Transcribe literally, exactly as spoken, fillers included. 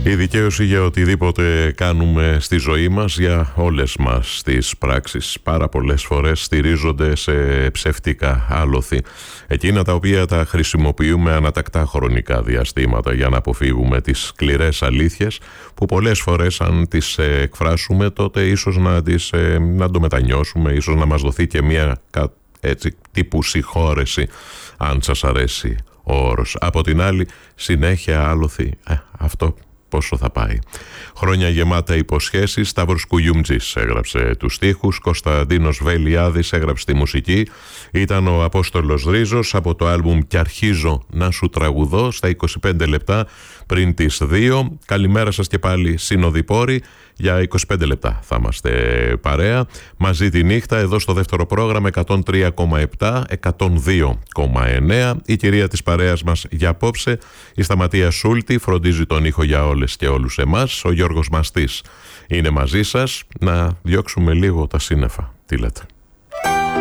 Η δικαίωση για οτιδήποτε κάνουμε στη ζωή μας, για όλες μας τις πράξεις, πάρα πολλές φορές στηρίζονται σε ψεύτικα άλοθη. Εκείνα τα οποία τα χρησιμοποιούμε ανατακτά χρονικά διαστήματα για να αποφύγουμε τις σκληρές αλήθειες, που πολλές φορές αν τις εκφράσουμε τότε ίσως να, τις, να το μετανιώσουμε, ίσως να μας δοθεί και μια έτσι, τύπου συγχώρεση, αν σας αρέσει ο όρος. Από την άλλη, συνέχεια άλοθη, ε, αυτό πόσο θα πάει. Χρόνια γεμάτα υποσχέσεις. Σταύρος Κουγιούμτζης έγραψε τους στίχους, Κωνσταντίνος Βελιάδης έγραψε τη μουσική. Ήταν ο Απόστολος Ρίζος από το άλμπουμ «Κι αρχίζω να σου τραγουδώ» στα είκοσι πέντε λεπτά πριν τις δύο. Καλημέρα σας και πάλι συνοδοιπόροι. Για είκοσι πέντε λεπτά θα είμαστε παρέα μαζί τη νύχτα εδώ στο δεύτερο πρόγραμμα εκατόν τρία κόμμα επτά, εκατόν δύο κόμμα εννέα. Η κυρία της παρέας μας για απόψε, η Σταματία Σούλτη, φροντίζει τον ήχο για όλες και όλους εμάς. Ο Γιώργος Μαστής είναι μαζί σας. Να διώξουμε λίγο τα σύννεφα. Τι λέτε?